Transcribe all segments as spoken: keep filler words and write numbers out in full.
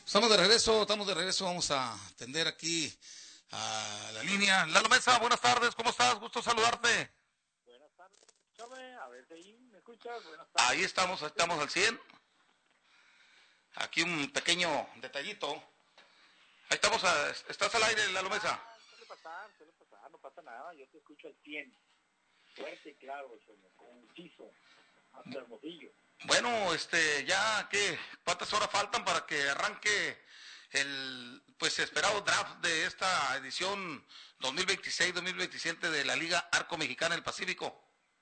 Estamos de regreso, estamos de regreso, vamos a atender aquí a la línea. Lalo Mesa, buenas tardes, ¿cómo estás? Gusto saludarte. Buenas tardes, escúchame, a ver si ahí me escuchas, buenas tardes. Ahí estamos, estamos al cien. Aquí un pequeño detallito. Ahí estamos, a, estás al aire, Lalo Mesa. Ah, suele pasar, suele pasar, no pasa nada, yo te escucho al cien. Fuerte y claro, conciso, hasta Hermosillo. Bueno, este, ya, ¿qué? ¿Cuántas horas faltan para que arranque el, pues, esperado draft de esta edición dos mil veintiséis dos mil veintisiete de la Liga Arco Mexicana del Pacífico?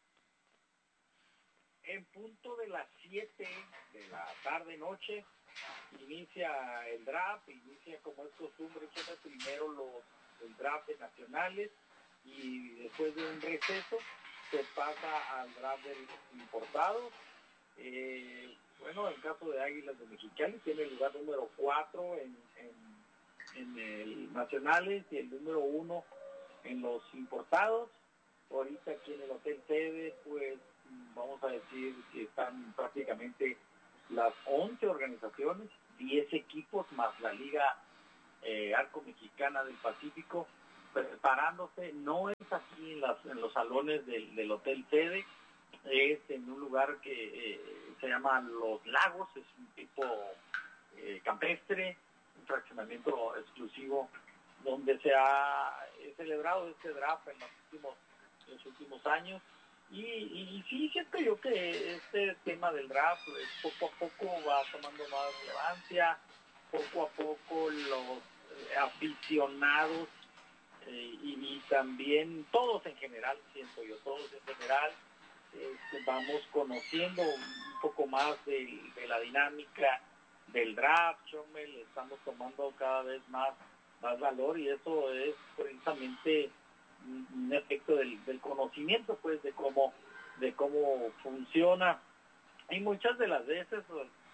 En punto de las siete de la tarde-noche, inicia el draft, inicia como es costumbre, primero los, el draft de nacionales y después de un receso se pasa al draft de los importados. Eh, bueno, en caso de Águilas de Mexicali tiene el lugar número cuatro en, en, en el nacionales y el número uno en los importados. Ahorita aquí en el Hotel Sede, pues vamos a decir que están prácticamente las once organizaciones, diez equipos más la Liga eh, Arco Mexicana del Pacífico preparándose. No es aquí en, las, en los salones del, del Hotel Sede, es en un lugar que eh, se llama Los Lagos, es un tipo eh, campestre, un fraccionamiento exclusivo donde se ha celebrado este draft en los últimos, en los últimos años. Y, y, y sí, siento yo que este tema del draft pues, poco a poco va tomando más relevancia, poco a poco los eh, aficionados eh, y, y también todos en general, siento yo, todos en general, este, vamos conociendo un poco más de, de la dinámica del draft, Chomel, estamos tomando cada vez más, más valor y eso es precisamente un efecto del, del conocimiento, pues, de cómo, de cómo funciona. Y muchas de las veces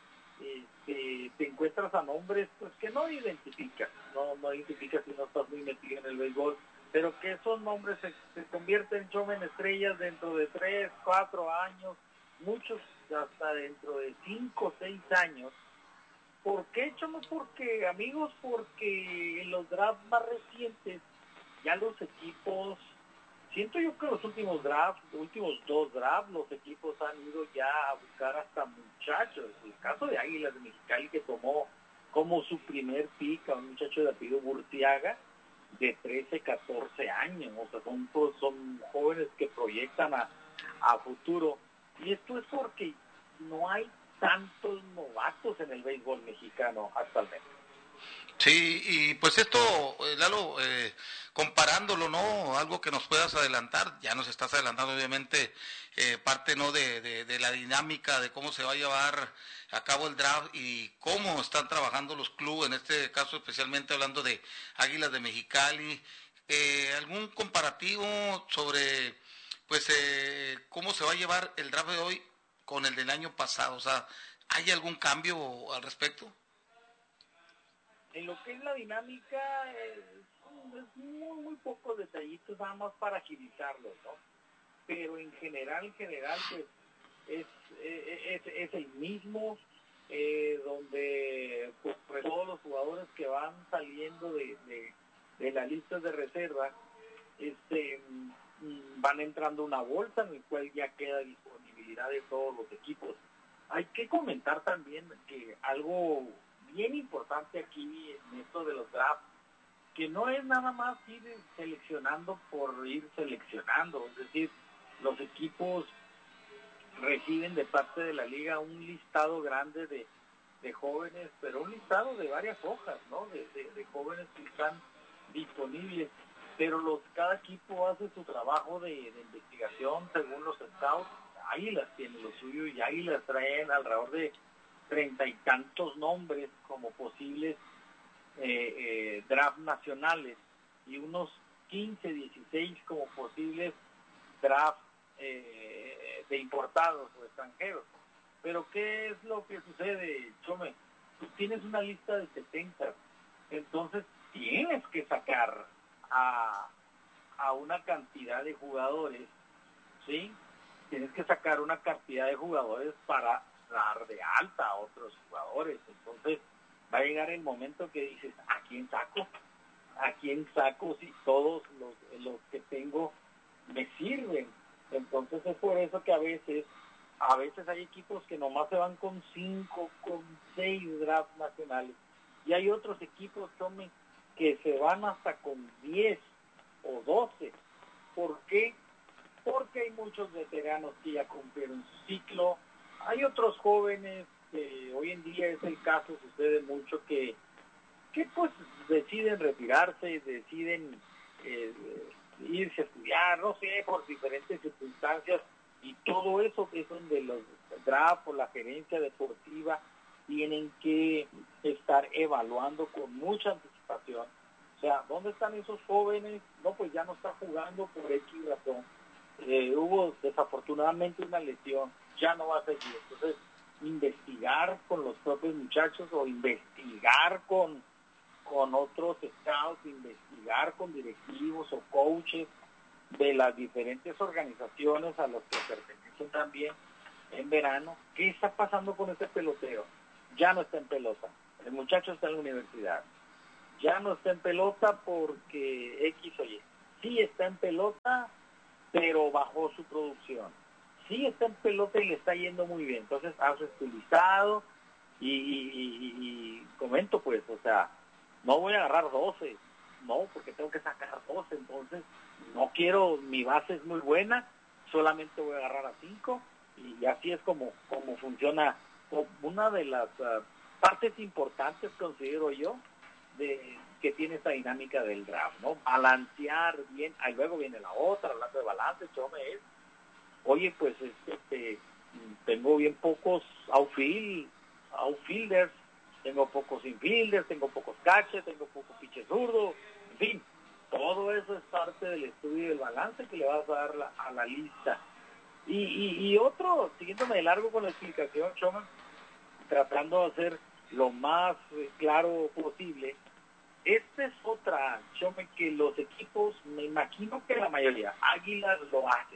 este, te encuentras a nombres pues que no identificas, no, no identificas si no estás muy metido en el béisbol, pero que esos nombres se, se convierten en estrellas dentro de tres, cuatro años, muchos hasta dentro de cinco, seis años. ¿Por qué, Chomo? Porque, amigos, porque en los drafts más recientes ya los equipos, siento yo que los últimos drafts, los últimos dos drafts, los equipos han ido ya a buscar hasta muchachos. El caso de Águilas de Mexicali, que tomó como su primer pick a un muchacho de apellido Burciaga, de trece, catorce años, o sea, son, son jóvenes que proyectan a, a futuro. Y esto es porque no hay tantos novatos en el béisbol mexicano actualmente. Sí, y pues esto, eh, Lalo, eh, comparándolo, ¿no? Algo que nos puedas adelantar, ya nos estás adelantando obviamente eh, parte, ¿no? De, de, de la dinámica, de cómo se va a llevar a cabo el draft y cómo están trabajando los clubes, en este caso especialmente hablando de Águilas de Mexicali. Eh, ¿Algún comparativo sobre, pues, eh, cómo se va a llevar el draft de hoy con el del año pasado? O sea, ¿hay algún cambio al respecto? En lo que es la dinámica, es, es muy, muy pocos detallitos, nada más para agilizarlo, ¿no? Pero en general, en general, pues, es, es, es el mismo, eh, donde pues, pues, todos los jugadores que van saliendo de, de, de la lista de reserva, este, van entrando a una bolsa en la cual ya queda disponibilidad de todos los equipos. Hay que comentar también que algo bien importante aquí en esto de los drafts, que no es nada más ir seleccionando por ir seleccionando, es decir, los equipos reciben de parte de la liga un listado grande de, de jóvenes, pero un listado de varias hojas, ¿no? De, de, de jóvenes que están disponibles, pero los cada equipo hace su trabajo de, de investigación según los scouts. Águilas tiene lo suyo y Águilas traen alrededor de treinta y tantos nombres como posibles eh, eh, draft nacionales y unos quince, dieciséis como posibles draft eh, de importados o extranjeros. Pero ¿qué es lo que sucede, Chome? Tú tienes una lista de setenta, entonces tienes que sacar a, a una cantidad de jugadores, ¿sí? Tienes que sacar una cantidad de jugadores para dar de alta a otros jugadores. Entonces, va a llegar el momento que dices, ¿a quién saco? ¿A quién saco si todos los, los que tengo me sirven? Entonces es por eso que a veces, a veces hay equipos que nomás se van con cinco, con seis drafts nacionales. Y hay otros equipos, Tommy, que se van hasta con diez o doce. ¿Por qué? Porque hay muchos veteranos que ya cumplieron su ciclo. Hay otros jóvenes, que hoy en día es el caso, sucede mucho, que, que pues deciden retirarse, deciden eh, irse a estudiar, no sé, por diferentes circunstancias. Y todo eso es donde los draft o la gerencia deportiva tienen que estar evaluando con mucha anticipación. O sea, ¿dónde están esos jóvenes? No, pues ya no está jugando por X razón. Eh, hubo desafortunadamente una lesión, ya no va a seguir. Entonces, investigar con los propios muchachos o investigar con, con otros scouts, investigar con directivos o coaches de las diferentes organizaciones a las que pertenecen también en verano. ¿Qué está pasando con este pelotero? Ya no está en pelota, el muchacho está en la universidad, ya no está en pelota porque X o Y, sí está en pelota pero bajó su producción, sí está en pelota y le está yendo muy bien, entonces ha estilizado y, y, y, y comento pues, o sea, no voy a agarrar doce, no, porque tengo que sacar doce, entonces no quiero, mi base es muy buena, solamente voy a agarrar a cinco, y así es como, como funciona. Una de las uh, partes importantes, considero yo, de que tiene esta dinámica del draft, ¿no? Balancear bien, ahí luego viene la otra, hablando de balance, Chome, es, oye, pues este, tengo bien pocos outfield, outfielders, tengo pocos infielders, tengo pocos catchers, tengo pocos pitches zurdos, en fin, todo eso es parte del estudio del balance que le vas a dar la, a la lista. Y, y, y otro, siguiéndome de largo con la explicación, Choma, tratando de hacer lo más claro posible, esta es otra, Chome, que los equipos, me imagino que la mayoría, Águilas lo hacen.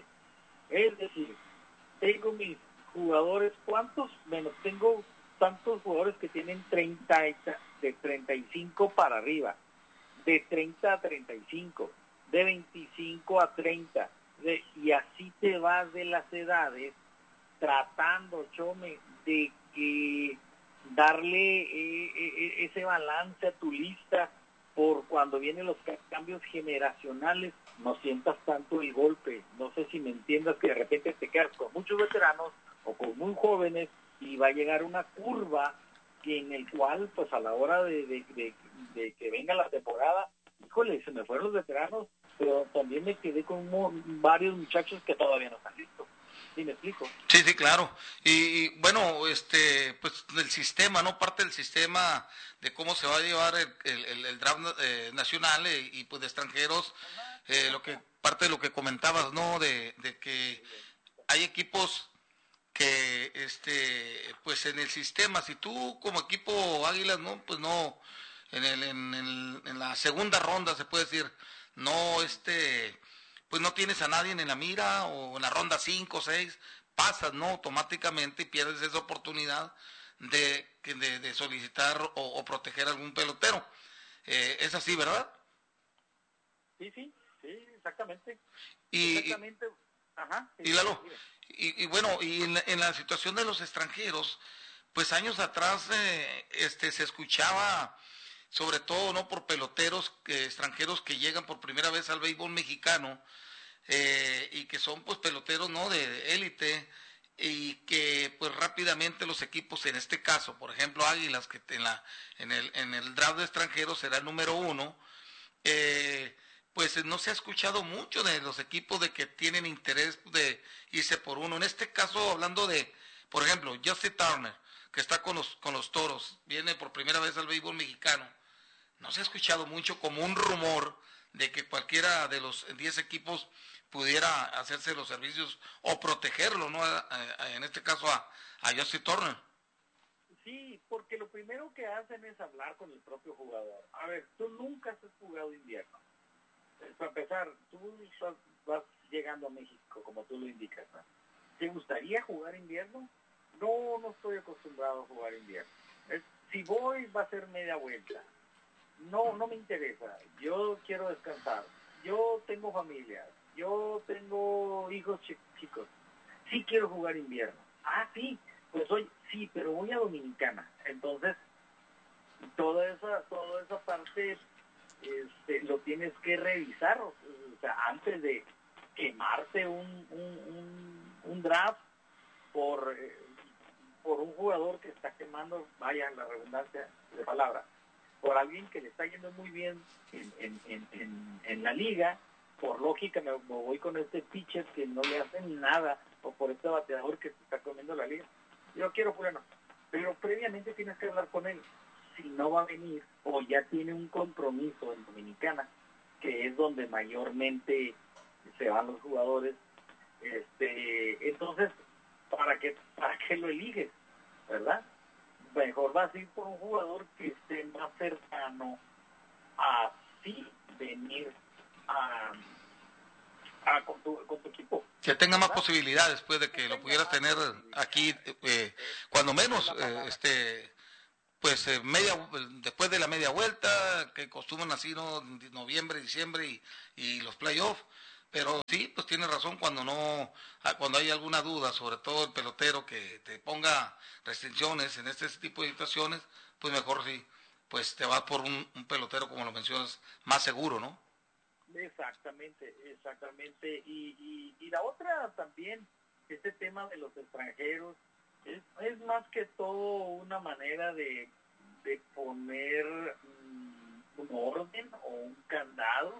Es decir, tengo mis jugadores, ¿cuántos? Menos tengo tantos jugadores que tienen treinta, de treinta y cinco para arriba, de treinta a treinta y cinco, de veinticinco a treinta, de, y así te vas de las edades, tratando, Chome, de que darle eh, eh, ese balance a tu lista por cuando vienen los cambios generacionales, no sientas tanto el golpe. No sé si me entiendas, que de repente te quedas con muchos veteranos o con muy jóvenes y va a llegar una curva que en el cual, pues a la hora de, de, de, de que venga la temporada, híjole, se me fueron los veteranos, pero también me quedé con un, varios muchachos que todavía no están listos. ¿Sí me explico? Sí, sí, claro. Y, y bueno, este, pues del sistema, ¿no? Parte del sistema de cómo se va a llevar el, el, el draft eh, nacional eh, y pues de extranjeros, eh, lo que parte de lo que comentabas, ¿no? De, de que hay equipos que, este, pues en el sistema, si tú como equipo Águilas, ¿no? Pues no, en el, en el, en la segunda ronda se puede decir, no, este, pues no tienes a nadie en la mira, o en la ronda cinco o seis, pasas, ¿no? Automáticamente y pierdes esa oportunidad de, de, de solicitar o, o proteger a algún pelotero. Eh, es así, ¿verdad? Sí, sí, sí, exactamente. Y, exactamente. Ajá. Sí, y Lalo, y, y bueno, y en la, en la situación de los extranjeros, pues años atrás eh, este se escuchaba, sobre todo no por peloteros eh, extranjeros que llegan por primera vez al béisbol mexicano, eh, y que son pues peloteros no de élite, y que pues rápidamente los equipos, en este caso por ejemplo Águilas, que en la en el en el draft de extranjeros será el número uno, eh, pues no se ha escuchado mucho de los equipos de que tienen interés de irse por uno. En este caso, hablando de, por ejemplo, Justin Turner, que está con los, con los Toros, viene por primera vez al béisbol mexicano, no se ha escuchado mucho como un rumor de que cualquiera de los diez equipos pudiera hacerse los servicios o protegerlo, ¿no? A, a, en este caso a, a Justin Turner. Sí, porque lo primero que hacen es hablar con el propio jugador. A ver, tú nunca has jugado invierno. Para empezar, tú vas llegando a México, como tú lo indicas, ¿no? ¿Te gustaría jugar invierno? No, no estoy acostumbrado a jugar invierno. Es, si voy va a ser media vuelta. No, no me interesa. Yo quiero descansar. Yo tengo familia. Yo tengo hijos chicos. Sí quiero jugar invierno. Ah, sí. Pues hoy sí, pero voy a Dominicana. Entonces, toda esa, toda esa parte este, lo tienes que revisar. O sea, antes de quemarte un, un, un, un draft por, eh, por un jugador que está quemando, vaya la redundancia de palabra, por alguien que le está yendo muy bien en, en, en, en, en la liga, por lógica me, me voy con este pitcher que no le hacen nada, o por este bateador que se está comiendo la liga. Yo quiero fulano, pero previamente tienes que hablar con él. Si no va a venir, o ya tiene un compromiso en Dominicana, que es donde mayormente se van los jugadores, este, entonces, ¿para qué, para qué lo eliges? ¿Verdad? Mejor vas a ir por un jugador que esté más cercano a sí venir a, a con, tu, con tu equipo. Que tenga más posibilidades después de que, que lo pudieras tener aquí, eh, cuando menos, eh, este, pues eh, media después de la media vuelta, que acostumbran así, ¿no? Noviembre, diciembre y, y los playoffs. Pero sí, pues tiene razón cuando no, cuando hay alguna duda, sobre todo el pelotero que te ponga restricciones en este tipo de situaciones, pues mejor sí, pues te vas por un, un pelotero, como lo mencionas, más seguro, ¿no? Exactamente, exactamente. Y, y, y la otra también, este tema de los extranjeros, es, es más que todo una manera de, de poner um, un orden o un candado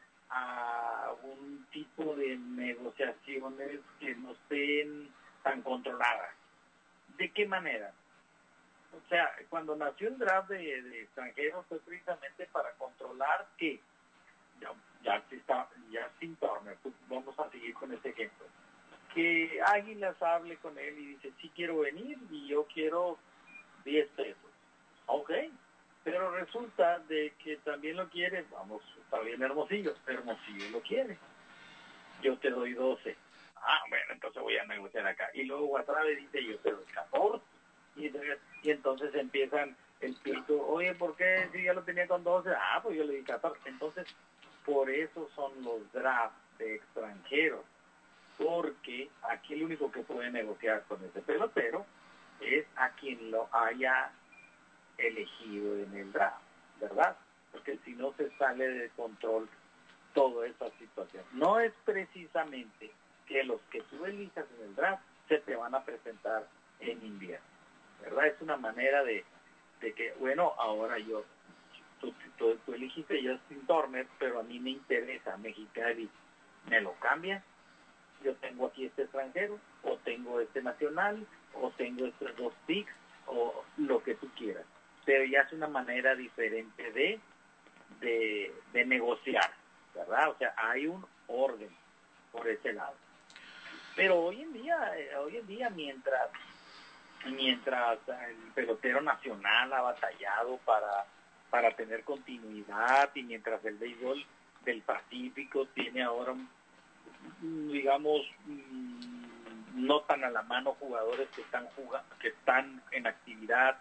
a un tipo de negociaciones que no estén tan controladas. ¿De qué manera? O sea, cuando nació el draft de, de extranjeros fue precisamente para controlar que ya, ya está, ya sin Turner, pues vamos a seguir con este ejemplo, que Águilas hable con él y dice, sí quiero venir y yo quiero diez pesos. Ok, pero resulta de que también lo quiere, vamos, está bien Hermosillo, Hermosillo lo quiere, yo te doy doce. Ah, bueno, entonces voy a negociar acá. Y luego Guatrabe dice, yo te doy catorce. Y entonces, y entonces empiezan el pito, oye, ¿por qué si ya lo tenía con doce? Ah, pues yo le di catorce. Entonces, por eso son los drafts de extranjeros, porque aquí el único que puede negociar con ese pelotero es a quien lo haya elegido en el draft, ¿verdad? Porque si no se sale de control toda esa situación. No es precisamente que los que tú elijas en el draft se te van a presentar en invierno, ¿verdad? Es una manera de, de que, bueno, ahora yo, tú, tú, tú elegiste Justin Turner, pero a mí me interesa Mexicali, ¿me lo cambian? Yo tengo aquí este extranjero, o tengo este nacional, o tengo estos dos picks, o lo que tú quieras. Pero ya es una manera diferente de, de, de negociar, ¿verdad? O sea, hay un orden por ese lado. Pero hoy en día, hoy en día, mientras mientras el pelotero nacional ha batallado para, para tener continuidad y mientras el béisbol del Pacífico tiene ahora, digamos, no tan a la mano jugadores que están jugando, que están en actividad.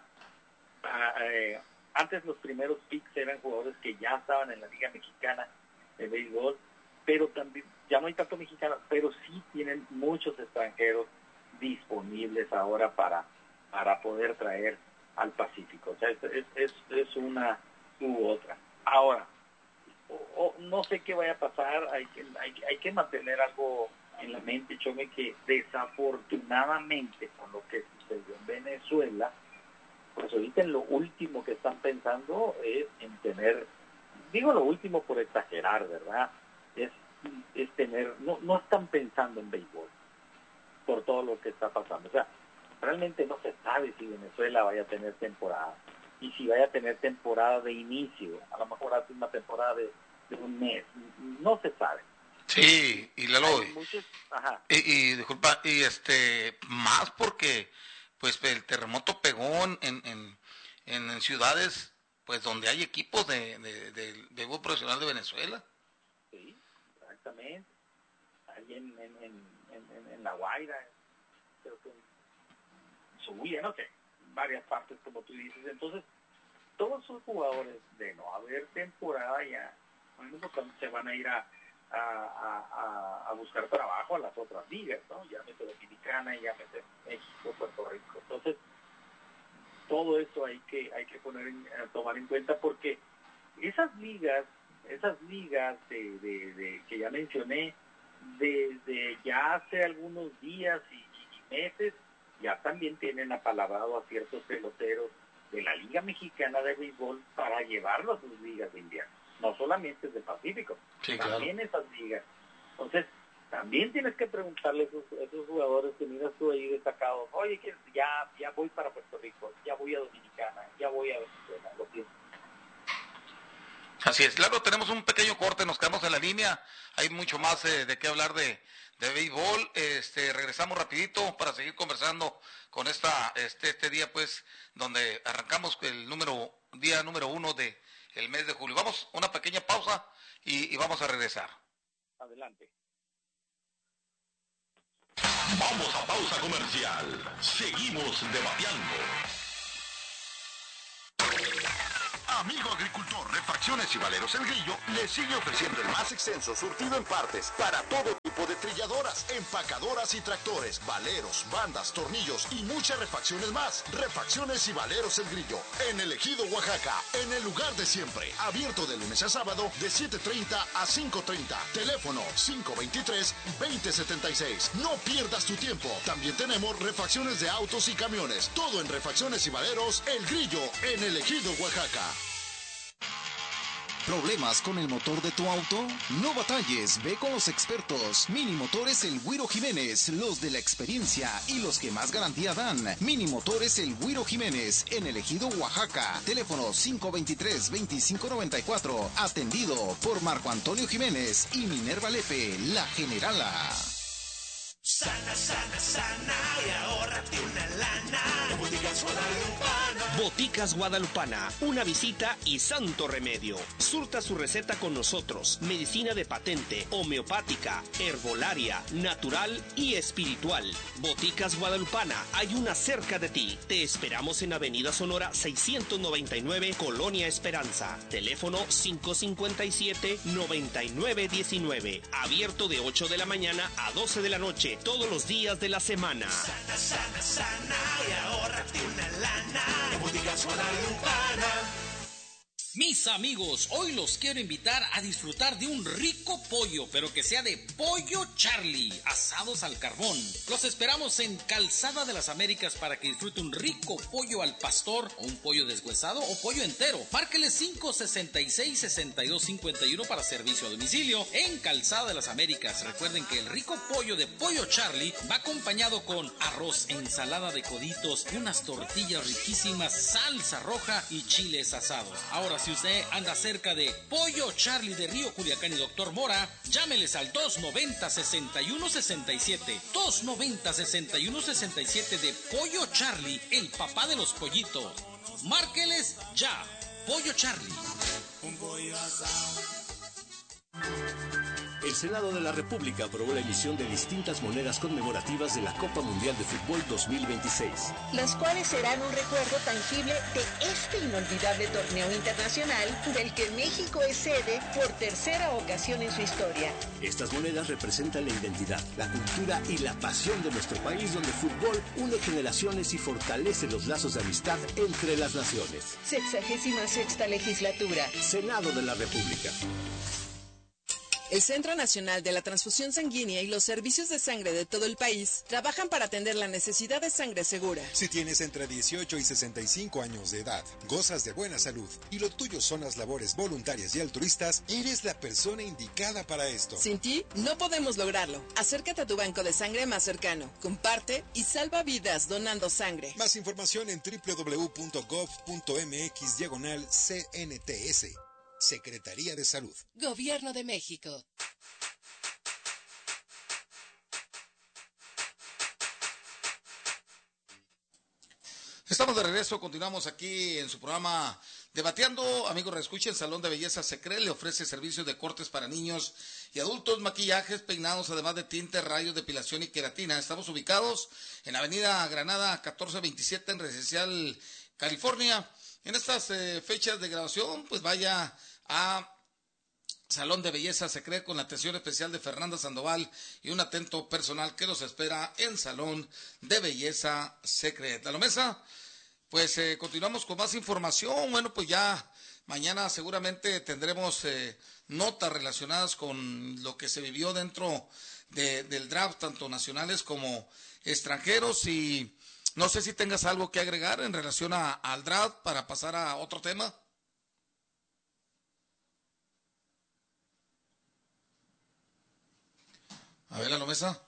Eh, antes los primeros picks eran jugadores que ya estaban en la Liga Mexicana de béisbol, pero también ya no hay tanto mexicano, pero sí tienen muchos extranjeros disponibles ahora para para poder traer al Pacífico. O sea, es, es, es una u otra. Ahora, o, o, no sé qué vaya a pasar, hay que, hay, hay que mantener algo en la mente, Chome, que desafortunadamente con lo que sucedió en Venezuela, pues ahorita en lo último que están pensando es en tener, digo lo último por exagerar, ¿verdad? Es, es tener, no, no están pensando en béisbol por todo lo que está pasando. O sea, realmente no se sabe si Venezuela vaya a tener temporada y si vaya a tener temporada de inicio, a lo mejor hace una temporada de, de un mes, no se sabe. Sí, y Lalo, muchos, ajá. Y, y disculpa, y este, más porque pues el terremoto pegó en, en, en, en ciudades pues donde hay equipos de, de, de, de béisbol profesional de Venezuela. Sí, exactamente. Ahí en, en, en, en, en La Guaira, creo que en Zulia, no sé, varias partes, como tú dices. Entonces, todos esos jugadores, de no haber temporada ya, bueno, se van a ir a, a, a, a buscar trabajo a las otras ligas, ¿no? Llámese Dominicana, llámese México, Puerto Rico. Entonces, todo eso hay que hay que poner en, a tomar en cuenta, porque esas ligas, esas ligas de, de, de que ya mencioné, desde ya hace algunos días y, y meses, ya también tienen apalabrado a ciertos peloteros de la Liga Mexicana de Béisbol para llevarlo a sus ligas de invierno, no solamente es del Pacífico, sí, también claro. Esas ligas. Entonces, también tienes que preguntarle a esos, a esos jugadores que miras tú ahí destacados, oye, ya, ya voy para Puerto Rico, ya voy a Dominicana, ya voy a Venezuela, lo pienso. Así es, claro, tenemos un pequeño corte, nos quedamos en la línea, hay mucho más eh, de qué hablar de, de béisbol, este, regresamos rapidito para seguir conversando con esta, este, este día pues, donde arrancamos el número, día número uno de el mes de julio. Vamos, una pequeña pausa y, y vamos a regresar. Adelante. Vamos a pausa comercial, seguimos debatiendo. Amigo agricultor, Refacciones y Valeros El Grillo le sigue ofreciendo el más extenso surtido en partes para todo tipo de trilladoras, empacadoras y tractores, valeros, bandas, tornillos y muchas refacciones más. Refacciones y Valeros El Grillo, en el Ejido, Oaxaca, en el lugar de siempre. Abierto de lunes a sábado de siete treinta a cinco treinta. Teléfono cinco veintitrés, veinte setenta y seis. No pierdas tu tiempo. También tenemos refacciones de autos y camiones. Todo en Refacciones y Valeros El Grillo, en el Ejido, Oaxaca. ¿Problemas con el motor de tu auto? No batalles, ve con los expertos. Mini Motores El Güiro Jiménez, los de la experiencia y los que más garantía dan. Mini Motores El Güiro Jiménez, en el Ejido, Oaxaca. Teléfono cinco veintitrés, veinticinco noventa y cuatro. Atendido por Marco Antonio Jiménez y Minerva Lepe, la generala. Sana, sana, sana y ahórrate una lana. Boticas Guadalupana. Boticas Guadalupana, una visita y santo remedio. Surta su receta con nosotros. Medicina de patente, homeopática, herbolaria, natural y espiritual. Boticas Guadalupana, hay una cerca de ti. Te esperamos en Avenida Sonora seiscientos noventa y nueve, Colonia Esperanza. Teléfono cinco cincuenta y siete, noventa y nueve diecinueve. Abierto de ocho de la mañana a doce de la noche. Todos los días de la semana. Sana, sana, sana y ahórrate una lana. En Boticas Guadalupana. Mis amigos, hoy los quiero invitar a disfrutar de un rico pollo, pero que sea de Pollo Charlie, asados al carbón. Los esperamos en Calzada de las Américas para que disfrute un rico pollo al pastor, o un pollo deshuesado o pollo entero. Márquele cinco sesenta y seis, sesenta y dos cincuenta y uno para servicio a domicilio en Calzada de las Américas. Recuerden que el rico pollo de Pollo Charlie va acompañado con arroz, ensalada de coditos, unas tortillas riquísimas, salsa roja y chiles asados. Ahora, si usted anda cerca de Pollo Charlie de Río Culiacán y Doctor Mora, llámeles al dos noventa, sesenta y uno sesenta y siete. dos noventa, sesenta y uno sesenta y siete de Pollo Charlie, el papá de los pollitos. Márqueles ya. Pollo Charlie. Un pollo asado. El Senado de la República aprobó la emisión de distintas monedas conmemorativas de la Copa Mundial de Fútbol dos mil veintiséis. Las cuales serán un recuerdo tangible de este inolvidable torneo internacional del que México es sede por tercera ocasión en su historia. Estas monedas representan la identidad, la cultura y la pasión de nuestro país, donde el fútbol une generaciones y fortalece los lazos de amistad entre las naciones. Sexagésima sexta legislatura. Senado de la República. El Centro Nacional de la Transfusión Sanguínea y los servicios de sangre de todo el país trabajan para atender la necesidad de sangre segura. Si tienes entre dieciocho y sesenta y cinco años de edad, gozas de buena salud y lo tuyo son las labores voluntarias y altruistas, eres la persona indicada para esto. Sin ti, no podemos lograrlo. Acércate a tu banco de sangre más cercano, comparte y salva vidas donando sangre. Más información en doble u doble u doble u punto gov punto mx diagonal C N T S. Secretaría de Salud. Gobierno de México. Estamos de regreso, continuamos aquí en su programa Debateando. Amigos, reescuchen, Salón de Belleza Secret le ofrece servicios de cortes para niños y adultos, maquillajes, peinados, además de tinte, rayos, depilación y queratina. Estamos ubicados en Avenida Granada catorce veintisiete en Residencial California. En estas eh, fechas de grabación, pues vaya a Salón de Belleza Secret con la atención especial de Fernanda Sandoval y un atento personal que los espera en Salón de Belleza Secret. A la mesa, pues eh, continuamos con más información. Bueno, pues ya mañana seguramente tendremos eh, notas relacionadas con lo que se vivió dentro de, del draft, tanto nacionales como extranjeros. Y no sé si tengas algo que agregar en relación a, al draft para pasar a otro tema. A ver, la mesa.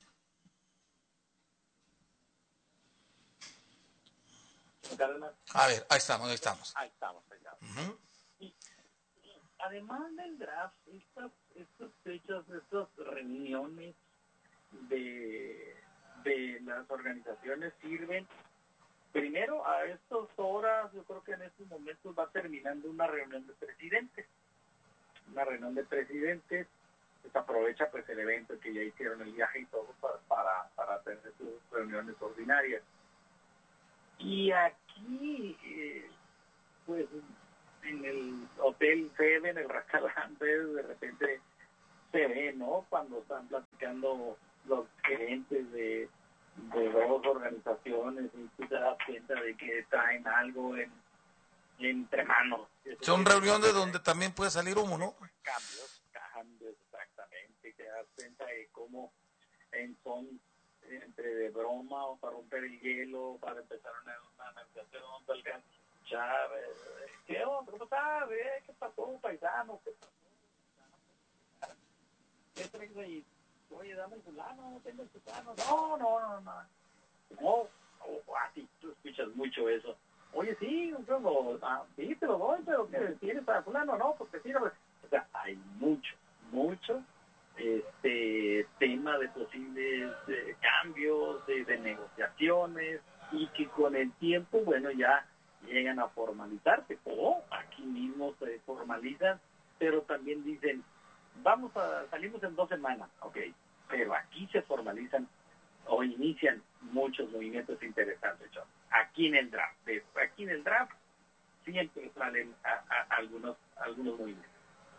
A ver, ahí estamos, ahí estamos. Ahí estamos, ahí estamos. Uh-huh. y, y además del draft, estas, estas fechas, estas reuniones de, de las organizaciones sirven, primero a estas horas, yo creo que en estos momentos va terminando una reunión de presidentes. Una reunión de presidentes. Se aprovecha pues el evento que ya hicieron el viaje y todo para, para, para tener sus reuniones ordinarias. Y aquí, eh, pues en el Hotel Fede, en el restaurante, de repente se ve, ¿no? Cuando están platicando los gerentes de, de dos organizaciones y tú te das cuenta de que traen algo en, entre manos. Son reuniones donde también puede salir humo, ¿no? Cambios, cambios. Exactamente, te das cuenta de cómo en son entre de broma o para romper el hielo, para empezar una, una negociación, para alcanzar a escuchar, eh, ¿qué onda? ¿Cómo estás? Eh, ¿Qué pasó, paisano? ¿Qué pasó? ¿Qué traes ahí? Oye, dame el fulano, no tengo el fulano. No, no, no, no. No, oh, así, tú escuchas mucho eso. Oye, sí, yo, ah, sí, te lo doy, pero ¿qué tienes para fulano? No, porque sí, no. O sea, hay mucho. mucho este tema de posibles eh, cambios, de, de negociaciones, y que con el tiempo, bueno, ya llegan a formalizarse, o aquí mismo se formalizan, pero también dicen, vamos a, salimos en dos semanas, ok, pero aquí se formalizan o inician muchos movimientos interesantes, John. Aquí en el draft, aquí en el draft siempre salen a, a, a algunos, algunos movimientos.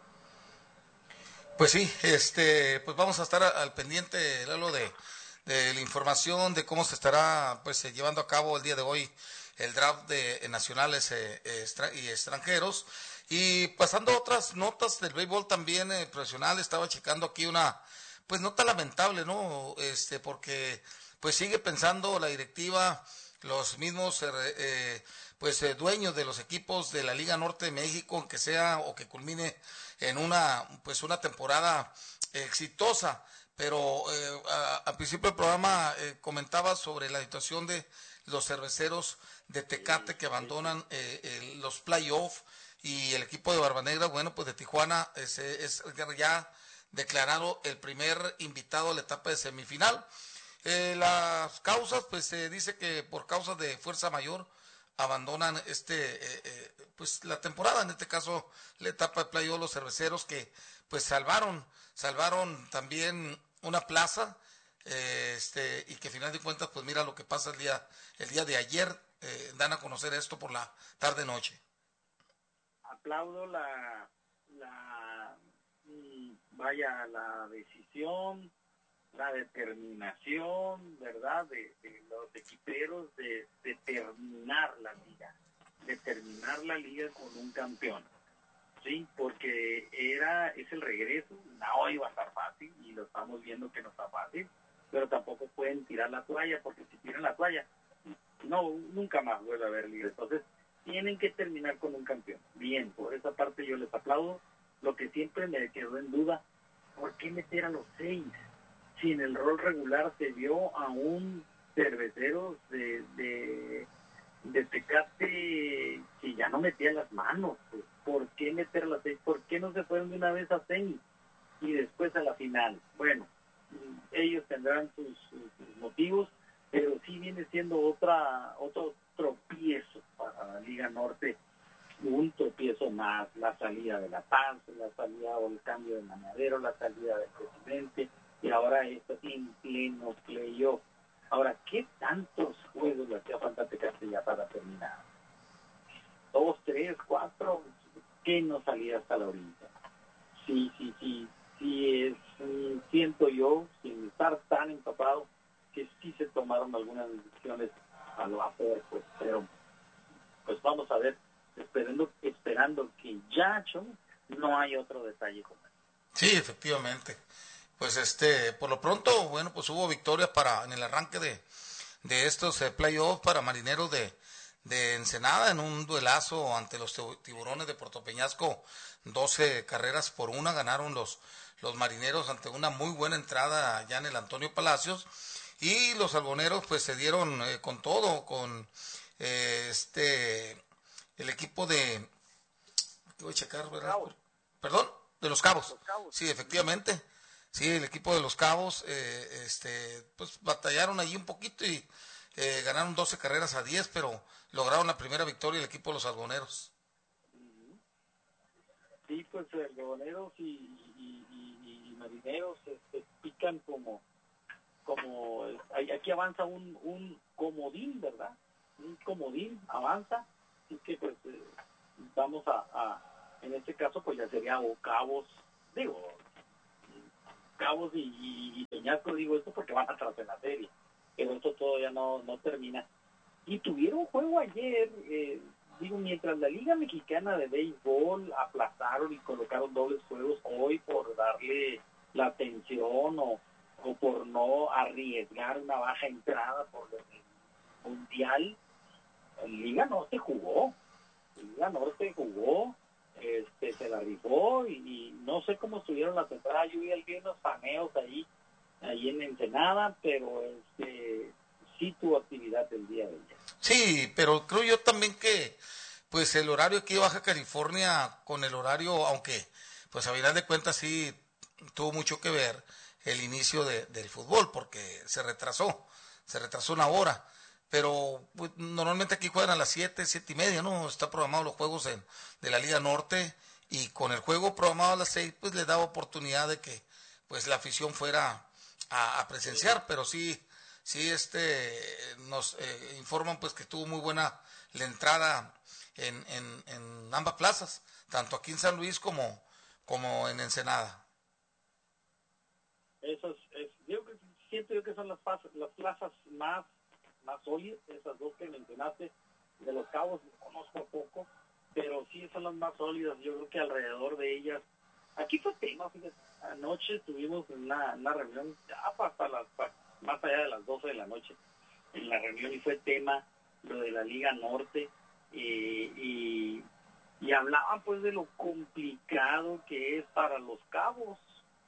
Pues sí, este, pues vamos a estar al pendiente, Lalo, de, de la información de cómo se estará pues llevando a cabo el día de hoy el draft de nacionales eh, extra, y extranjeros. Y pasando a otras notas del béisbol también eh, profesional, estaba checando aquí una pues nota lamentable, ¿no? Este, porque pues sigue pensando la directiva, los mismos eh, eh, pues eh, dueños de los equipos de la Liga Norte de México, que sea o que culmine en una pues una temporada exitosa, pero eh, a, a principio del programa eh, comentaba sobre la situación de los cerveceros de Tecate que abandonan eh, eh, los playoffs, y el equipo de Barba Negra, bueno, pues de Tijuana es, es ya declarado el primer invitado a la etapa de semifinal. Eh, las causas, pues se eh, dice que por causas de fuerza mayor abandonan este eh, eh, pues la temporada, en este caso la etapa de playoff, los cerveceros que pues salvaron salvaron también una plaza, eh, este y que al final de cuentas pues mira lo que pasa el día el día de ayer, eh, dan a conocer esto por la tarde noche. Aplaudo la la vaya la decisión, la determinación, ¿verdad?, de, de los equiperos de, de terminar la liga, de terminar la liga con un campeón, ¿sí? Porque era, es el regreso, no iba a estar fácil, y lo estamos viendo que no está fácil, pero tampoco pueden tirar la toalla, porque si tiran la toalla, no, nunca más vuelve a haber liga. Entonces, tienen que terminar con un campeón. Bien, por esa parte yo les aplaudo. Lo que siempre me quedó en duda, ¿por qué meter a los seis? Si en el rol regular se vio a un cervecero de, de, de Tecate que ya no metía las manos, pues, ¿por qué meter a las seis? ¿Por qué no se fueron de una vez a seis y después a la final? Bueno, ellos tendrán sus, sus, sus motivos, pero sí viene siendo otra otro tropiezos para la Liga Norte, un tropiezo más, la salida de La Paz, la salida o el cambio de Mañadero, la salida del presidente, y ahora esto en pleno playoff. Ahora, ¿qué tantos juegos le hacía falta a Tecate ya para terminar? Dos, tres, cuatro, ¿qué no salía hasta la orilla? Sí, sí, sí, sí, es, siento yo, sin estar tan empapado, que sí se tomaron algunas decisiones a lo vapor, pues, pero pues vamos a ver, esperando, esperando que ya no hay otro detalle con él. Sí, efectivamente. Pues este, por lo pronto, bueno, pues hubo victorias para en el arranque de, de estos eh, playoffs para Marineros de, de Ensenada en un duelazo ante los Tiburones de Puerto Peñasco, doce carreras por una ganaron los, los Marineros ante una muy buena entrada allá en el Antonio Palacios, y los Algoneros pues se dieron eh, con todo, con eh, este, el equipo de, voy a checar, ¿verdad? Perdón, de los Cabos, los Cabos. Sí, efectivamente. Sí, el equipo de los Cabos, eh, este, pues batallaron allí un poquito y eh, ganaron doce carreras a diez, pero lograron la primera victoria el equipo de los Algoneros. Sí, pues Algoneros y, y, y, y Marineros este, pican como, como, aquí avanza un, un comodín, ¿verdad? Un comodín avanza, así que pues eh, vamos a, a, en este caso pues ya sería o Cabos, digo, Cabos y, y, y Peñasco, digo esto porque van atrás en la serie, pero esto todavía no, no termina. Y tuvieron juego ayer, eh, digo, mientras la Liga Mexicana de Béisbol aplazaron y colocaron dobles juegos hoy por darle la atención o, o por no arriesgar una baja entrada por el Mundial, Liga Norte jugó, Liga Norte jugó, este se la rifó y, y no sé cómo estuvieron la temporada. Yo vi algunos paneos ahí ahí en Ensenada, pero este sí tuvo actividad el día de ayer. Sí, pero creo yo también que pues el horario aquí de Baja California con el horario, aunque pues a final de cuentas sí tuvo mucho que ver el inicio de, del fútbol, porque se retrasó, se retrasó una hora. Pero pues, normalmente aquí juegan a las siete, siete y media, ¿no? Está programado los juegos en, de la Liga Norte, y con el juego programado a las seis, pues le daba oportunidad de que pues la afición fuera a, a presenciar, pero sí, sí este nos eh, informan pues que estuvo muy buena la entrada en, en, en ambas plazas, tanto aquí en San Luis como, como en Ensenada. Eso es, es yo siento yo que son las, las plazas más más sólidas, esas dos que mencionaste. De los Cabos conozco poco, pero sí son las más sólidas. Yo creo que alrededor de ellas, aquí fue tema, fíjate, anoche tuvimos una, una reunión ya hasta las, más allá de las doce de la noche en la reunión, y fue tema lo de la Liga Norte, eh, y, y hablaban pues de lo complicado que es para los Cabos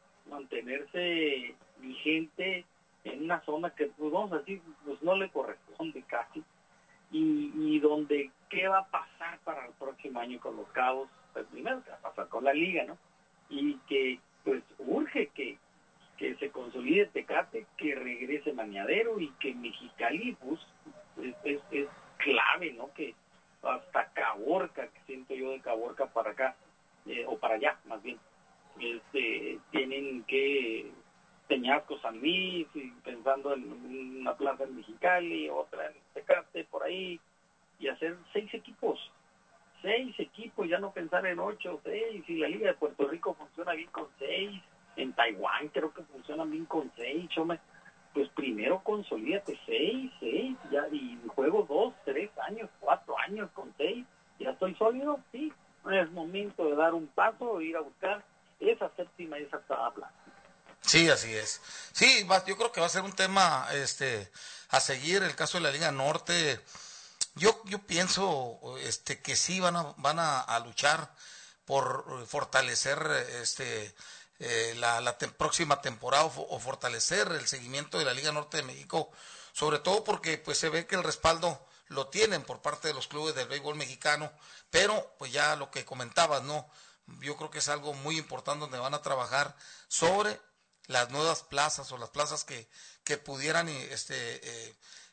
mantenerse vigente en una zona que, pues vamos a decir, pues no le corresponde casi, y, y donde qué va a pasar para el próximo año con los Cabos. Pues primero qué va a pasar con la liga, ¿no? Y que pues urge que, que se consolide Tecate, que regrese Mañadero, y que Mexicali pues es, es, es clave, ¿no? Que hasta Caborca, que siento yo de Caborca para acá, eh, o para allá más bien, este tienen que Peñasco, San Luis, y pensando en una plaza en Mexicali, otra en Tecate, por ahí, y hacer seis equipos, seis equipos, ya no pensar en ocho, seis, y la Liga de Puerto Rico funciona bien con seis, en Taiwán creo que funciona bien con seis, chome, pues primero consolídate seis, seis, ya, y juego dos, tres años, cuatro años con seis, ya estoy sólido, sí, es momento de dar un paso, ir a buscar esa séptima y esa octava plaza. Sí, así es. Sí, va, yo creo que va a ser un tema este a seguir. El caso de la Liga Norte, yo yo pienso este que sí van a van a, a luchar por fortalecer este eh, la, la te- próxima temporada o, o fortalecer el seguimiento de la Liga Norte de México, sobre todo porque pues se ve que el respaldo lo tienen por parte de los clubes del béisbol mexicano, pero pues ya lo que comentabas, ¿no? Yo creo que es algo muy importante donde van a trabajar sobre las nuevas plazas o las plazas que, que pudieran este, eh,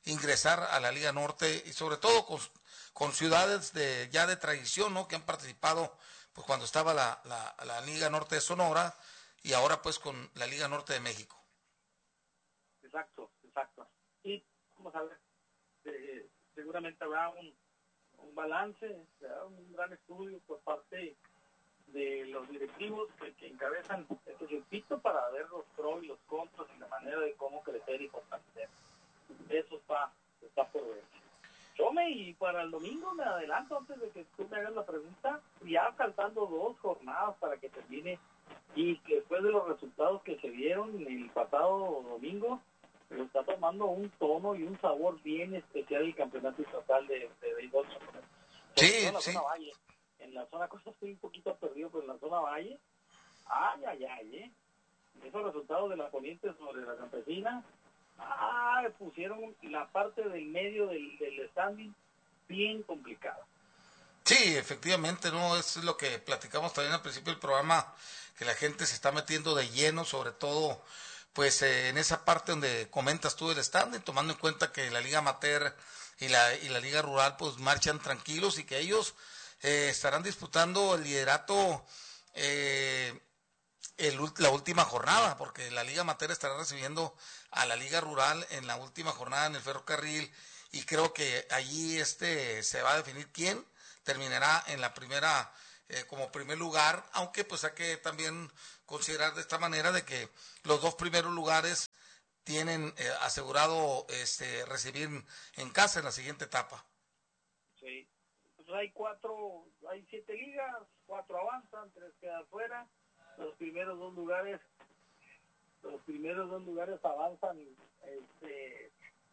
ingresar a la Liga Norte y sobre todo con, con ciudades de ya de tradición, ¿no? Que han participado pues cuando estaba la, la, la Liga Norte de Sonora y ahora pues con la Liga Norte de México. Exacto, exacto. Y vamos a ver, eh, seguramente habrá un, un balance, ¿verdad? Un gran estudio por parte de los directivos que, que encabezan este circuito para ver los pros y los contras y la manera de cómo crecer y fortalecer. Eso está, está por ver. Yo me, y para el domingo me adelanto antes de que tú me hagas la pregunta, ya faltando dos jornadas para que termine, y que después de los resultados que se dieron el pasado domingo, pero está tomando un tono y un sabor bien especial el campeonato estatal de, de béisbol. Sí, en la sí. zona Valle. En la zona costa estoy un poquito perdido, pero en la zona Valle, ay, ay, ay, ¿eh? Esos resultados de la Poniente sobre la Campesina, ah, pusieron la parte del medio del, del standing bien complicada. Sí, efectivamente, no es lo que platicamos también al principio del programa, que la gente se está metiendo de lleno, sobre todo pues eh, en esa parte donde comentas tú del standing, tomando en cuenta que la Liga Amateur y la, y la Liga Rural pues marchan tranquilos y que ellos eh, estarán disputando el liderato eh, el, la última jornada, porque la Liga Amateur estará recibiendo a la Liga Rural en la última jornada en el Ferrocarril, y creo que allí este se va a definir quién terminará en la primera eh, como primer lugar, aunque pues hay que también considerar de esta manera de que los dos primeros lugares tienen eh, asegurado este recibir en casa en la siguiente etapa. Sí, pues hay cuatro, hay siete ligas, cuatro avanzan, tres quedan fuera, los primeros dos lugares, los primeros dos lugares avanzan, este,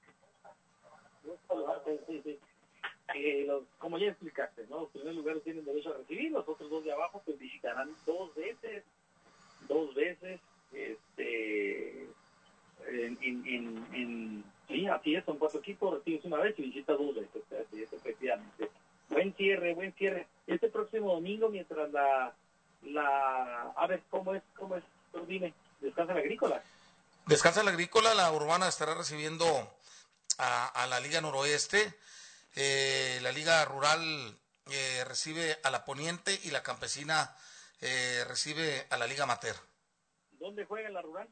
sí, sí. Eh, los, como ya explicaste, ¿no? Los primeros lugares tienen derecho a recibir, los otros dos de abajo pues visitarán dos veces, dos veces, este, en, en, en, en sí, así es, son cuatro equipos, recibes una vez y visitas dos veces, así es, efectivamente. Buen cierre, buen cierre. Este próximo domingo, mientras la, la, a ver, ¿cómo es, cómo es? Tú dime, ¿descansa la agrícola? Descansa la agrícola, la urbana estará recibiendo a, a la Liga Noroeste. Eh, la Liga Rural eh, recibe a la Poniente y la Campesina eh, recibe a la Liga Amateur. ¿Dónde juega la Rural?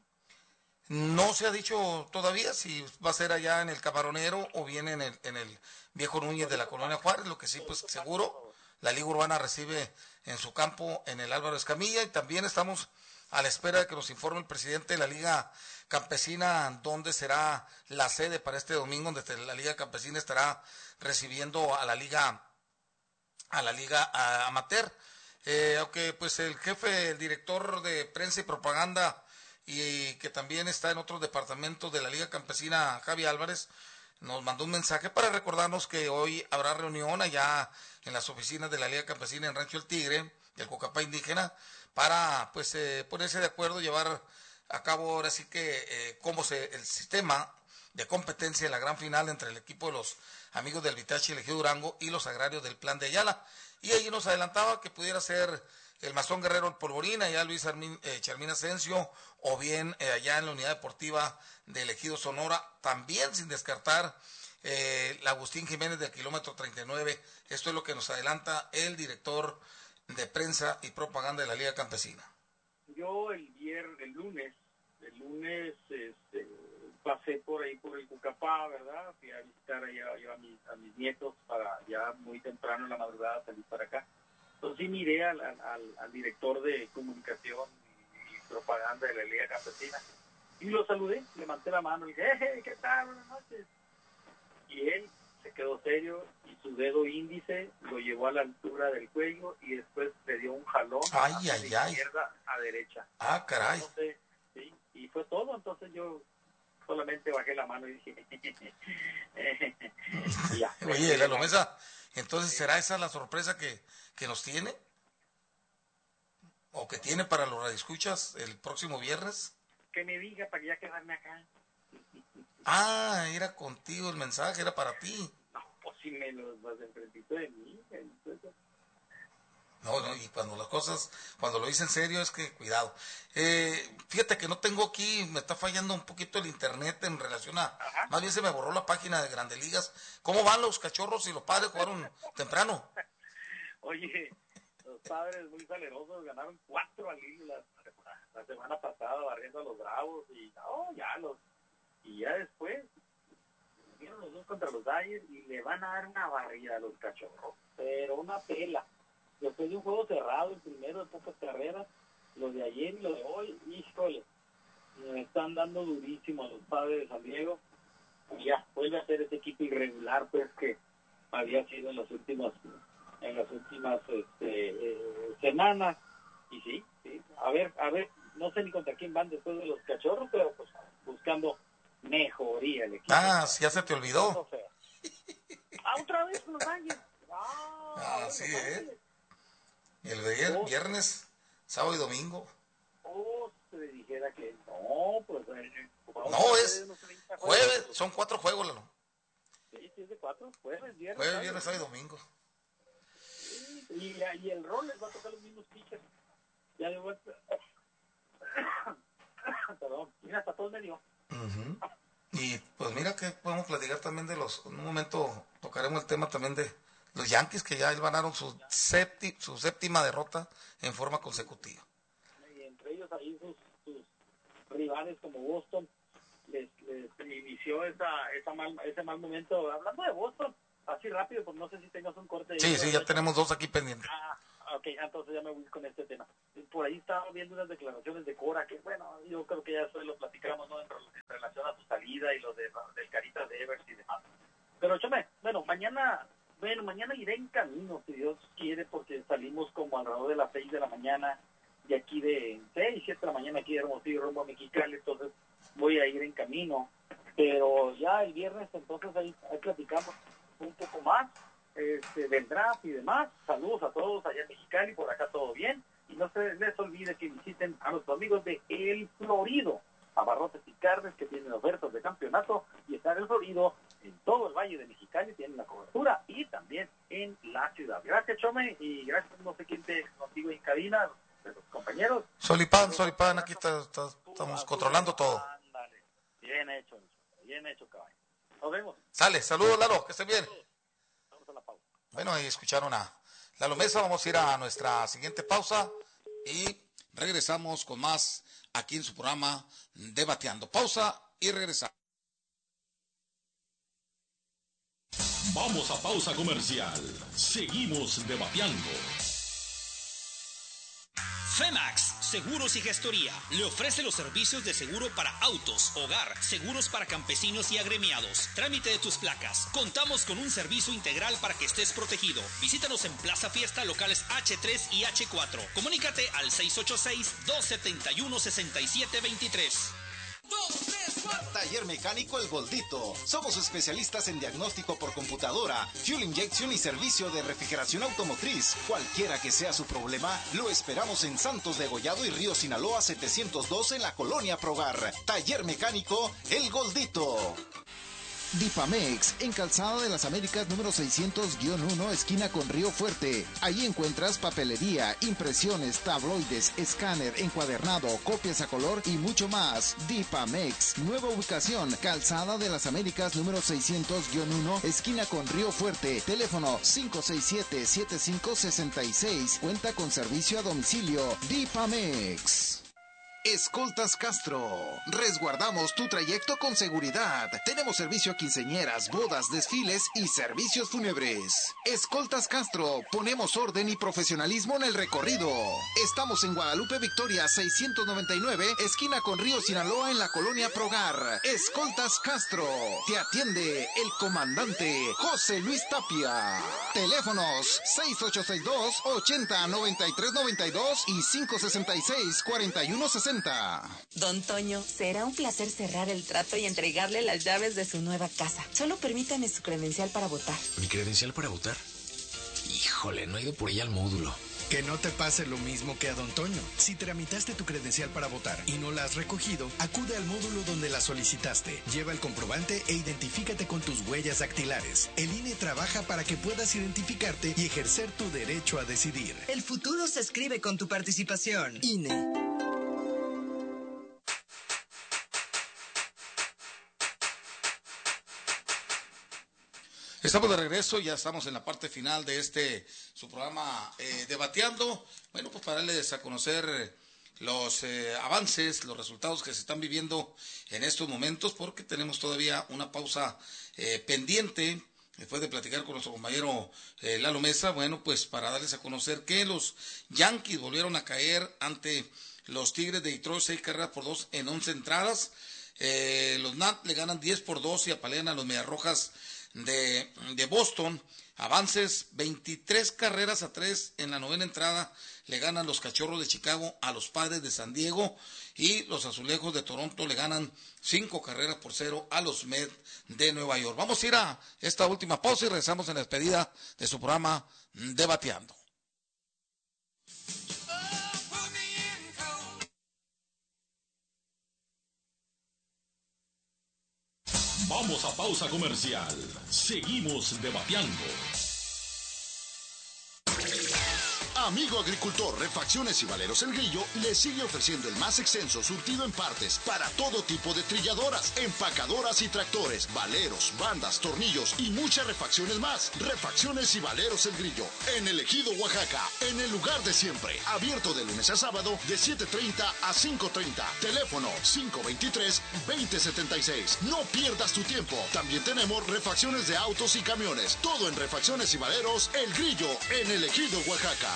No se ha dicho todavía si va a ser allá en el Camaronero o bien en el, en el Viejo Núñez de la Colonia Juárez. Lo que sí, pues seguro, la Liga Urbana recibe en su campo en el Álvaro Escamilla, y también estamos a la espera de que nos informe el presidente de la Liga Campesina dónde será la sede para este domingo, donde la Liga Campesina estará recibiendo a la Liga a la Liga a, Amateur. Eh, aunque pues el jefe, el director de prensa y propaganda, y que también está en otros departamentos de la Liga Campesina, Javi Álvarez, nos mandó un mensaje para recordarnos que hoy habrá reunión allá en las oficinas de la Liga Campesina en Rancho El Tigre, del Cocapá Indígena, para pues eh, ponerse de acuerdo, llevar a cabo ahora sí que eh, cómo se el sistema de competencia en la gran final entre el equipo de los amigos del Vitachi Ejido Durango y los agrarios del Plan de Ayala. Y ahí nos adelantaba que pudiera ser el Mazón Guerrero El Polvorín, allá Luis Armin, eh, Charmín Asensio, o bien eh, allá en la unidad deportiva del Ejido Sonora, también sin descartar eh, la Agustín Jiménez del kilómetro treinta y nueve. Esto es lo que nos adelanta el director de prensa y propaganda de la Liga Campesina. Yo el viernes, el lunes, el lunes este, pasé por ahí por el Cucapá, ¿verdad? Fui a visitar allá, a, mis, a mis nietos para ya muy temprano en la madrugada salir para acá. Entonces sí miré al, al, al director de comunicación y, y propaganda de la Liga Campesina y lo saludé, le levanté la mano y dije, hey, ¿qué tal? Buenas noches. Y él se quedó serio y su dedo índice lo llevó a la altura del cuello y después le dio un jalón ay, hacia ay, de ay. izquierda a derecha. Ah, caray. Entonces, sí, y fue todo. Entonces yo solamente bajé la mano y dije, y ya. Oye, la Lomesa, entonces ¿será esa la sorpresa que, que nos tiene? ¿O que tiene para los radioescuchas el próximo viernes? Que me diga para que ya quedarme acá. Ah, era contigo el mensaje, era para ti. No, pues si me lo vas enfrentito de mí. Entonces... No, no, y cuando las cosas, cuando lo hice en serio es que cuidado. Eh, fíjate que no tengo aquí, me está fallando un poquito el internet en relación a, Ajá. más bien se me borró la página de Grandes Ligas. ¿Cómo van los Cachorros y los Padres? ¿Jugaron temprano? Oye, los Padres muy salerosos, ganaron cuatro al hilo la, la semana pasada barriendo a los Bravos y no, ya los, y ya después vieron los dos contra los Dodgers y le van a dar una barrida a los Cachorros, pero una pela. Después de un juego cerrado, el primero de pocas carreras, lo de ayer y lo de hoy, híjole, me están dando durísimo a los Padres de San Diego. Y ya, vuelve a ser ese equipo irregular, pues, que había sido en las últimas, en las últimas este, eh, semanas. Y sí, sí, a ver, a ver, no sé ni contra quién van después de los Cachorros, pero pues buscando mejoría el equipo. Ah, ya se te olvidó. Ah, otra vez con los Ángeles. Ah, ah sí, ¿eh? Y el de ayer, oh. viernes, sábado y domingo. Oh, se le dijera que no, pues... Eh, no, es jueves, son cuatro juegos, Lalo. Sí, sí, es de cuatro, jueves, viernes. Jueves, viernes, sábado y domingo. Sí, y, y el rol les va a tocar los mismos pitchers. Ya de vuelta... Perdón, mira, hasta todo medio. Uh-huh. Y pues mira que podemos platicar también de los... En un momento tocaremos el tema también de... Los Yankees que ya ganaron su, septi, su séptima derrota en forma consecutiva. Y entre ellos ahí sus, sus rivales como Boston les, les inició esa, esa mal, ese mal momento. Hablando de Boston, así rápido, pues no sé si tengas un corte. Sí, sí, ya hecho. Tenemos dos aquí pendientes. Ah, ok, entonces ya me voy con este tema. Por ahí estaba viendo unas declaraciones de Cora que, bueno, yo creo que ya eso lo platicamos, ¿no? En, en relación a su salida y lo de, del Caritas de Evers y demás. Pero, chame, bueno, mañana... Bueno, mañana iré en camino, si Dios quiere, porque salimos como alrededor de las seis de la mañana, de aquí de seis, siete de la mañana, aquí de Hermosillo, rumbo a Mexicali, entonces voy a ir en camino. Pero ya el viernes, entonces ahí, ahí platicamos un poco más este, del draft y demás. Saludos a todos allá en Mexicali, por acá todo bien. Y no se les olvide que visiten a nuestros amigos de El Florido, Abarrotes y Carnes, que tienen ofertas de campeonato, y está en El Florido, en todo el Valle de Mexicali, tienen la cobertura, y también en la ciudad. Gracias, Chome, y gracias, no sé quién te contigo en cabina, de los compañeros. Solipan, Solipan, aquí está, está, estamos controlando todo. Ándale, bien hecho, bien hecho, caballo. Nos vemos. Sale, saludos, Lalo, que estén bien. Vamos a la pausa. Bueno, ahí escucharon a Lalo Mesa, vamos a ir a nuestra siguiente pausa, y regresamos con más aquí en su programa Debateando. Pausa y regresamos. Vamos a pausa comercial. Seguimos debateando. Femax Seguros y Gestoría le ofrece los servicios de seguro para autos, hogar, seguros para campesinos y agremiados, trámite de tus placas. Contamos con un servicio integral para que estés protegido. Visítanos en Plaza Fiesta, locales hache tres y hache cuatro. Comunícate al seis ocho seis, dos siete uno, seis siete dos tres. Taller Mecánico El Goldito. Somos especialistas en diagnóstico por computadora, fuel injection y servicio de refrigeración automotriz. Cualquiera que sea su problema, lo esperamos en Santos de Gollado y Río Sinaloa setecientos dos en la Colonia Progar. Taller Mecánico El Goldito. Dipamex, en Calzada de las Américas número seiscientos uno, esquina con Río Fuerte. Ahí encuentras papelería, impresiones, tabloides, escáner, encuadernado, copias a color y mucho más. Dipamex, nueva ubicación, Calzada de las Américas número seiscientos uno, esquina con Río Fuerte. Teléfono cinco seis siete, siete cinco seis seis. Cuenta con servicio a domicilio. Dipamex. Escoltas Castro. Resguardamos tu trayecto con seguridad. Tenemos servicio a quinceañeras, bodas, desfiles y servicios fúnebres. Escoltas Castro. Ponemos orden y profesionalismo en el recorrido. Estamos en Guadalupe Victoria seiscientos noventa y nueve, esquina con Río Sinaloa en la Colonia Progar. Escoltas Castro. Te atiende el comandante José Luis Tapia. Teléfonos seis ocho seis dos, ochenta, noventa y tres noventa y dos y cinco seis seis, cuarenta y uno sesenta. Don Toño, será un placer cerrar el trato y entregarle las llaves de su nueva casa. Solo permítame su credencial para votar. ¿Mi credencial para votar? Híjole, no he ido por ella al módulo. Que no te pase lo mismo que a don Toño. Si tramitaste tu credencial para votar y no la has recogido, acude al módulo donde la solicitaste. Lleva el comprobante e identifícate con tus huellas dactilares. El I N E trabaja para que puedas identificarte y ejercer tu derecho a decidir. El futuro se escribe con tu participación. I N E. Estamos de regreso, ya estamos en la parte final de este, su programa eh, Debateando. Bueno, pues para darles a conocer los eh, avances, los resultados que se están viviendo en estos momentos, porque tenemos todavía una pausa eh, pendiente, después de platicar con nuestro compañero eh, Lalo Mesa. Bueno, pues para darles a conocer que los Yankees volvieron a caer ante los Tigres de Detroit, seis carreras por dos en once entradas. Eh, los Nats le ganan diez por dos y apalean a los Mediarrojas De, de Boston. Avances, veintitrés carreras a tres en la novena entrada, le ganan los Cachorros de Chicago a los Padres de San Diego, y los Azulejos de Toronto le ganan cinco carreras por cero a los Mets de Nueva York. Vamos a ir a esta última pausa y regresamos en la despedida de su programa Debateando. Vamos a pausa comercial. Seguimos debatiendo. Amigo agricultor, Refacciones y Valeros El Grillo le sigue ofreciendo el más extenso surtido en partes para todo tipo de trilladoras, empacadoras y tractores, valeros, bandas, tornillos y muchas refacciones más. Refacciones y Valeros El Grillo, en el Ejido, Oaxaca, en el lugar de siempre. Abierto de lunes a sábado de siete treinta a cinco treinta. Teléfono cinco veintitrés, veinte setenta y seis. No pierdas tu tiempo. También tenemos refacciones de autos y camiones. Todo en Refacciones y Valeros El Grillo, en el Ejido, Oaxaca.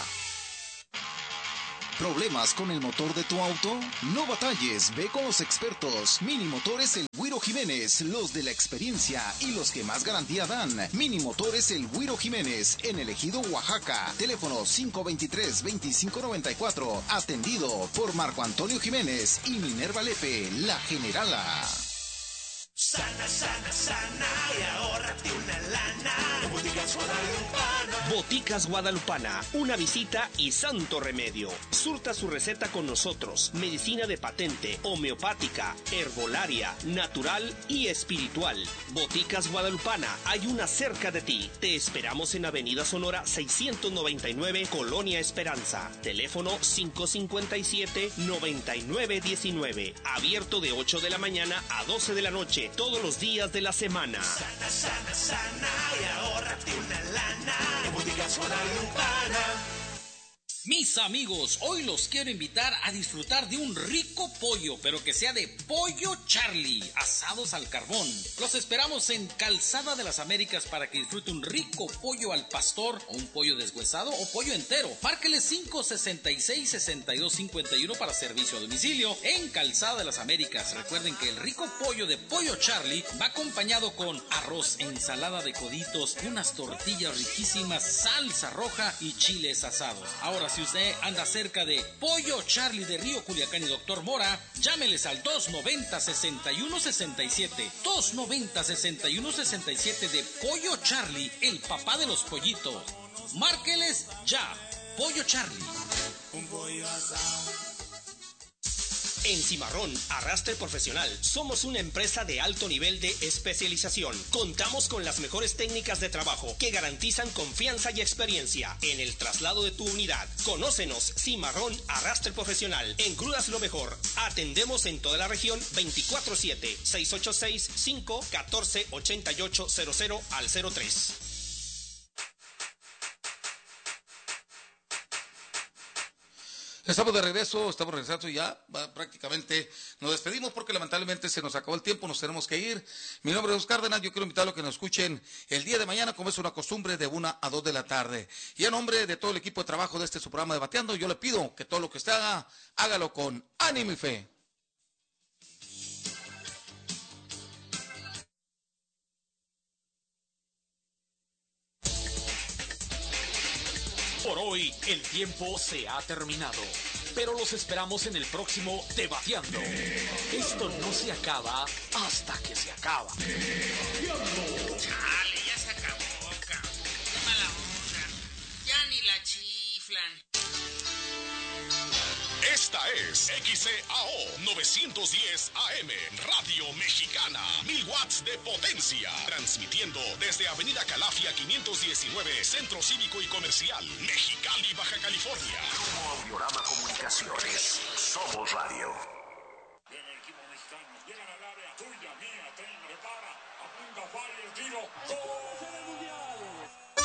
¿Problemas con el motor de tu auto? No batalles, ve con los expertos. Mini Motores El Güiro Jiménez, los de la experiencia y los que más garantía dan. Mini Motores El Güiro Jiménez, en el Ejido, Oaxaca. Teléfono cinco veintitrés, veinticinco noventa y cuatro. Atendido por Marco Antonio Jiménez y Minerva Lepe, la generala. Sana, sana, sana y ahórrate una lana en Boticas Guadalupana. Boticas Guadalupana, una visita y santo remedio. Surta su receta con nosotros. Medicina de patente, homeopática, herbolaria, natural y espiritual. Boticas Guadalupana, hay una cerca de ti. Te esperamos en Avenida Sonora seiscientos noventa y nueve, Colonia Esperanza. Teléfono cinco cincuenta y siete, noventa y nueve diecinueve. Abierto de ocho de la mañana a doce de la noche. Todos los días de la semana. Sana, sana, sana y ahórrate una lana en Boticas Guadalupana. Mis amigos, hoy los quiero invitar a disfrutar de un rico pollo, pero que sea de Pollo Charlie, asados al carbón. Los esperamos en Calzada de las Américas para que disfrute un rico pollo al pastor, o un pollo deshuesado, o pollo entero. Márquele cinco sesenta y seis, sesenta y dos cincuenta y uno para servicio a domicilio en Calzada de las Américas. Recuerden que el rico pollo de Pollo Charlie va acompañado con arroz, ensalada de coditos, unas tortillas riquísimas, salsa roja y chiles asados. Ahora, si usted anda cerca de Pollo Charlie de Río Culiacán y Doctor Mora, llámeles al dos noventa, sesenta y uno sesenta y siete. dos noventa, sesenta y uno sesenta y siete de Pollo Charlie, el papá de los pollitos. Márqueles ya. Pollo Charlie. Un pollo asado. En Cimarrón Arrastre Profesional somos una empresa de alto nivel de especialización. Contamos con las mejores técnicas de trabajo que garantizan confianza y experiencia en el traslado de tu unidad. Conócenos, Cimarrón Arrastre Profesional. En Grúas Lo Mejor. Atendemos en toda la región veinticuatro siete, seis ocho seis, cinco uno cuatro, ocho ocho cero cero al cero tres. Estamos de regreso, estamos regresando y ya va, prácticamente nos despedimos porque lamentablemente se nos acabó el tiempo, nos tenemos que ir. Mi nombre es Oscar Cárdenas, yo quiero invitarlos a que nos escuchen el día de mañana, como es una costumbre, de una a dos de la tarde. Y en nombre de todo el equipo de trabajo de este su programa Debateando, yo le pido que todo lo que usted haga, hágalo con ánimo y fe. Por hoy, el tiempo se ha terminado, pero los esperamos en el próximo Debateando. Esto no se acaba hasta que se acaba. Chale, ya se acabó, cabrón. Qué mala onda. Ya ni la chiflan. X A O novecientos diez A M, Radio Mexicana, mil watts de potencia, transmitiendo desde Avenida Calafia quinientos diecinueve, Centro Cívico y Comercial, Mexicali, Baja California. Grupo Audiorama Comunicaciones, somos radio.